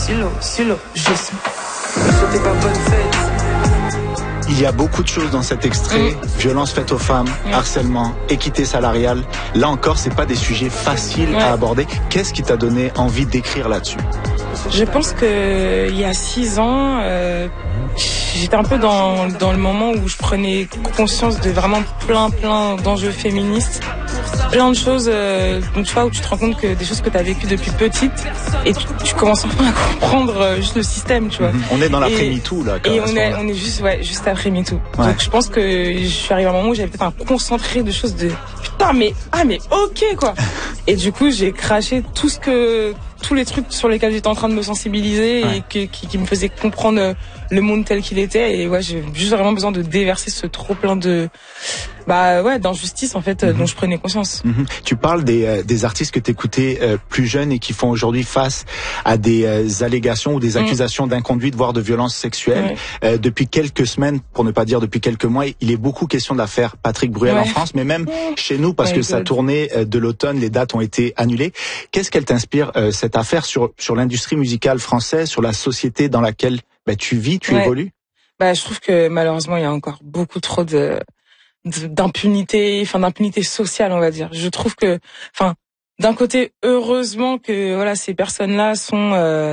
silo, juste. Me souhaitez pas bonne fête. Il y a beaucoup de choses dans cet extrait. Violence faite aux femmes, harcèlement, équité salariale. Là encore, c'est pas des sujets faciles à aborder. Qu'est-ce qui t'a donné envie d'écrire là-dessus? Je pense que il y a 6 ans, j'étais un peu dans le moment où je prenais conscience de vraiment plein d'enjeux féministes. Plein de choses, donc tu vois, où tu te rends compte que des choses que tu as vécues depuis petite et tu commences enfin à comprendre juste le système, tu vois. On est dans l'après-MeToo là. Et on est juste après MeToo. Ouais. Donc je pense que je suis arrivée à un moment où j'avais peut-être un concentré de choses de putain mais ok quoi. Et du coup j'ai craché tous les trucs sur lesquels j'étais en train de me sensibiliser et qui me faisaient comprendre le monde tel qu'il était. Et ouais, j'ai juste vraiment besoin de déverser ce trop plein de d'injustice en fait dont je prenais conscience. Tu parles des artistes que t'écoutais plus jeunes et qui font aujourd'hui face à des allégations ou des accusations d'inconduite, voire de violence sexuelle. Depuis quelques semaines, pour ne pas dire depuis quelques mois, il est beaucoup question de l'affaire Patrick Bruel en France, mais même chez nous, parce que sa tournée de l'automne, les dates ont été annulées. Qu'est-ce qu'elle t'inspire cette affaire sur l'industrie musicale française, sur la société dans laquelle tu vis, tu évolues? Je trouve que malheureusement il y a encore beaucoup trop d'impunité sociale, on va dire. Je trouve que, d'un côté, heureusement que voilà ces personnes-là sont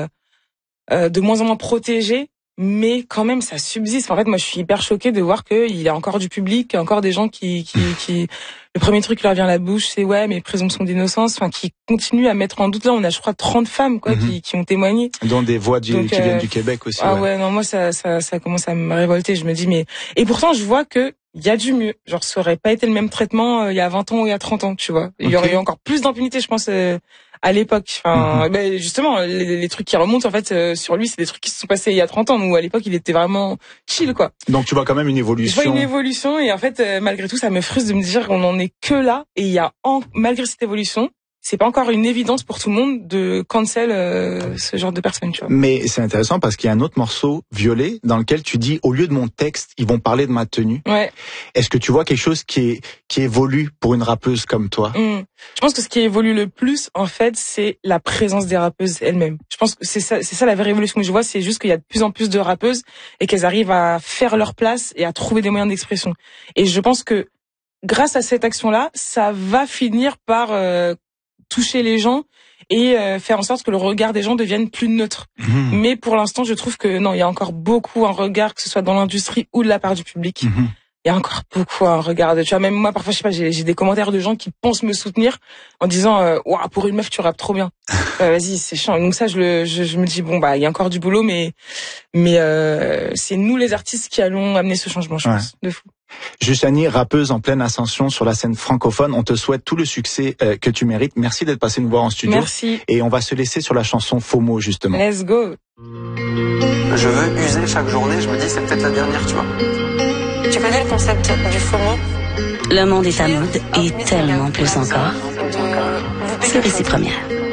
de moins en moins protégées, mais quand même ça subsiste. En fait, moi je suis hyper choquée de voir qu'il y a encore du public, encore des gens qui le premier truc qui leur vient à la bouche, c'est mais présomption d'innocence, qui continuent à mettre en doute. Là, on a je crois 30 femmes qui ont témoigné. Dont des voix qui viennent du Québec aussi. Non, moi ça commence à me révolter. Je me dis et pourtant je vois que il y a du mieux. Genre, ça aurait pas été le même traitement il y a 20 ans ou il y a 30 ans, tu vois. Il y aurait eu encore plus d'impunité, je pense, à l'époque. Justement, les trucs qui remontent, en fait, sur lui, c'est des trucs qui se sont passés il y a 30 ans, où à l'époque, il était vraiment chill, quoi. Donc, tu vois quand même une évolution. Je vois une évolution, et en fait, malgré tout, ça me frustre de me dire qu'on en est que là, et il y a, malgré cette évolution, c'est pas encore une évidence pour tout le monde de cancel ce genre de personnes, tu vois. Mais c'est intéressant parce qu'il y a un autre morceau, Violet, dans lequel tu dis, au lieu de mon texte, ils vont parler de ma tenue. Ouais. Est-ce que tu vois quelque chose qui évolue pour une rappeuse comme toi? Je pense que ce qui évolue le plus, en fait, c'est la présence des rappeuses elles-mêmes. Je pense que c'est ça la vraie évolution que je vois, c'est juste qu'il y a de plus en plus de rappeuses et qu'elles arrivent à faire leur place et à trouver des moyens d'expression. Et je pense que grâce à cette action-là, ça va finir par toucher les gens et faire en sorte que le regard des gens devienne plus neutre. Mais pour l'instant, je trouve que non, il y a encore beaucoup un regard, que ce soit dans l'industrie ou de la part du public. Il y a encore beaucoup un regard. Tu vois, même moi, parfois, je sais pas, j'ai des commentaires de gens qui pensent me soutenir en disant waouh, pour une meuf, tu rappes trop bien. Vas-y, c'est chiant. Donc ça, je me dis bon il y a encore du boulot, mais c'est nous les artistes qui allons amener ce changement, je pense, de fou. Justanie, rappeuse en pleine ascension sur la scène francophone, on te souhaite tout le succès que tu mérites. Merci d'être passé nous voir en studio. Merci. Et on va se laisser sur la chanson FOMO, justement. Let's go. Je veux user chaque journée, je me dis c'est peut-être la dernière, tu vois. Tu connais le concept du FOMO? Le monde est à mode et tellement plus encore. Cerise première.